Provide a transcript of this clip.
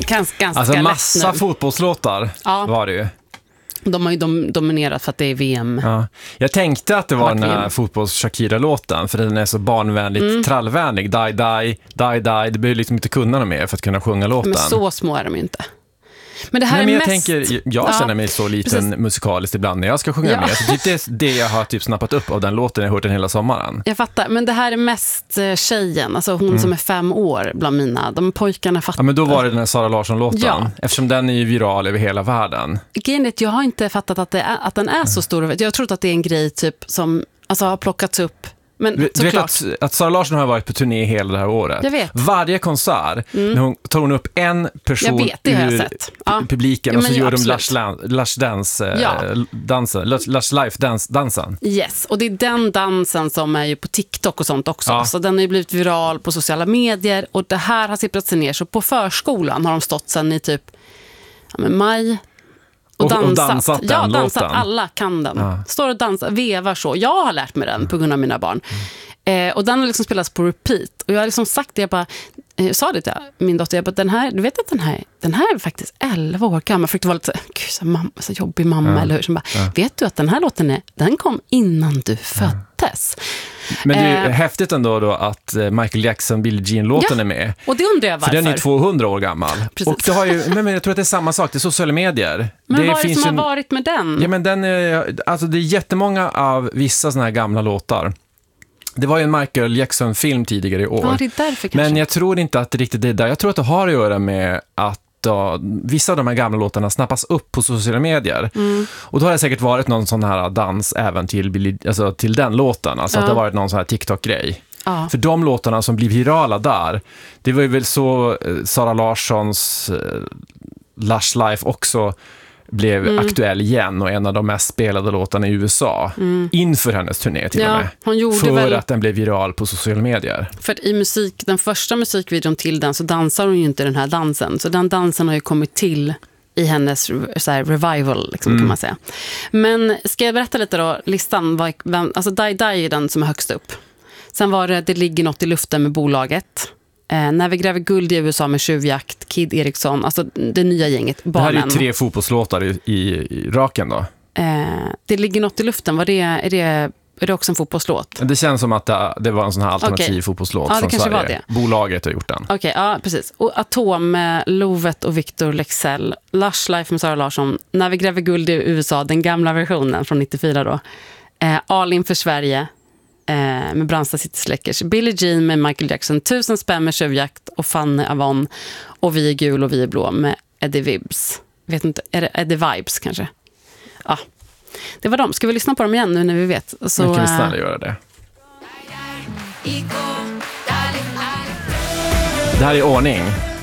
ganska alltså massa fotbollslåtar var det ju. De har ju dominerat för att det är VM. Ja. Jag tänkte att det var den här fotbolls-Shakira-låten, för den är så barnvänligt, trallvänlig. Die, die, die, die. Det behöver liksom inte kunna något mer för att kunna sjunga låten. Men så små är de ju inte. Men det här men är jag känner mig så liten musikaliskt ibland när jag ska sjunga med. Så det är det jag har typ snappat upp av den låten. Jag har hört den hela sommaren. Jag fattar, men det här är mest tjejen, alltså hon som är 5 år bland mina. De pojkarna fattar. Ja, men då var det den här Sara Larsson-låten. Eftersom den är ju viral över hela världen. Jag har inte fattat att den är så stor. Jag har trott att det är en grej typ som alltså, har plockats upp. Men du vet att Sara Larsson har varit på turné hela det här året. Jag vet. Varje konsert tar hon upp en person ur publiken och så gör de Lush Life-dansen. Yes, och det är den dansen som är ju på TikTok och sånt också. Ja. Så den har ju blivit viral på sociala medier och det här har sipprat sig ner. Så på förskolan har de stått sedan i typ maj. Och dansat den låten. Alla kan den. Ja. Står och dansar, vevar så. Jag har lärt mig den på grund av mina barn. Och den har liksom spelats på repeat. Och jag har liksom sagt det, jag sa det till min dotter, den här, du vet att den här är faktiskt 11 år gammal. Jag försökte vara lite så jobbig mamma, eller hur? Som bara, vet du att den här låten den kom innan du föddes? Men det är häftigt ändå då att Michael Jackson, Billie Jean-låten är med. Och det undrar jag varför. För den är 200 år gammal. Precis. Och det har ju, men jag tror att det är samma sak, det är sociala medier. Men vad är det som har varit med den? Ja, men den är, alltså det är jättemånga av vissa såna här gamla låtar. Det var ju en Michael Jackson-film tidigare i år. Ja, det är därför kanske. Men jag tror inte att det riktigt är där. Jag tror att det har att göra med att vissa av de här gamla låtarna snappas upp på sociala medier. Och då har det säkert varit någon sån här dans även till den låten. Alltså att det har varit någon sån här TikTok-grej. För de låtarna som blir virala där, det var ju väl så Sara Larssons Lush Life också blev aktuell igen och en av de mest spelade låtarna i USA inför hennes turné till och med. Hon gjorde för att den blev viral på sociala medier. För i den första musikvideon till den så dansar hon ju inte den här dansen. Så den dansen har ju kommit till i hennes så här, revival liksom, kan man säga. Men ska jag berätta lite då, listan, alltså Die Die är den som är högst upp. Sen var det ligger något i luften med bolaget. När vi gräver guld i USA med Tjuvjakt, Kid Eriksson, alltså det nya gänget, barnen. Det här är 3 fotbollslåtar i raken då. Det ligger något i luften, är det också en fotbollslåt? Det känns som att det var en sån här alternativ fotbollslåt från Sverige. Var det. Bolaget har gjort den. Okej, ja precis. Och Atom med Lovet och Victor Lexell, Lush Life med Sara Larsson, När vi gräver guld i USA, den gamla versionen från 94 då. All in för Sverige med Brandsta City Släckers, Billie Jean med Michael Jackson, 1000 spänn med Tjuvjakt och Fanny Avon och Vi är gul och vi är blå med Eddie Vibes. Vet inte, är det Eddie Vibes kanske? Ja, det var dem. Ska vi lyssna på dem igen nu när vi vet? Så, kan vi snälla göra det. Det här är ordning.